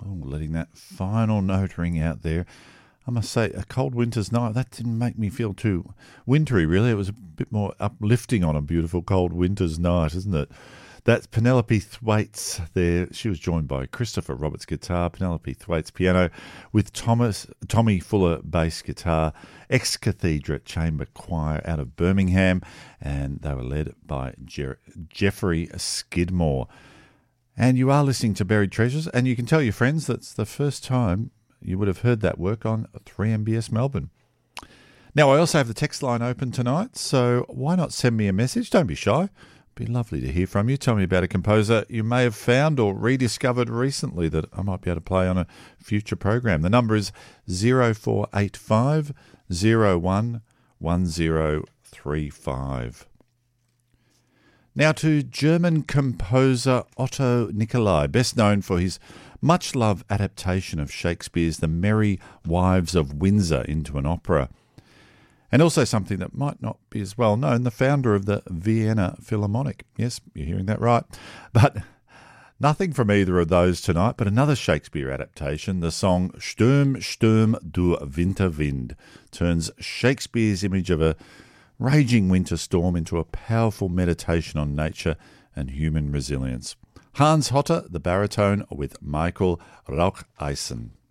Oh, letting that final note ring out there. I must say, A Cold Winter's Night, that didn't make me feel too wintry, really. It was a bit more uplifting on a beautiful cold winter's night, isn't it? That's Penelope Thwaites there. She was joined by Christopher Roberts guitar, Penelope Thwaites piano, with Tommy Fuller bass guitar, Ex Cathedra Chamber Choir out of Birmingham, and they were led by Jeffrey Skidmore. And you are listening to Buried Treasures, and you can tell your friends that's the first time you would have heard that work on 3MBS Melbourne. Now, I also have the text line open tonight, so why not send me a message? Don't be shy. It'd be lovely to hear from you. Tell me about a composer you may have found or rediscovered recently that I might be able to play on a future program. The number is 0485 01 1035. Now to German composer Otto Nicolai, best known for his much-loved adaptation of Shakespeare's The Merry Wives of Windsor into an opera. And also something that might not be as well known, the founder of the Vienna Philharmonic. Yes, you're hearing that right. But nothing from either of those tonight, but another Shakespeare adaptation, the song Sturm, Sturm, du Winterwind, turns Shakespeare's image of a raging winter storm into a powerful meditation on nature and human resilience. Hans Hotter, the baritone, with Michael Raucheisen.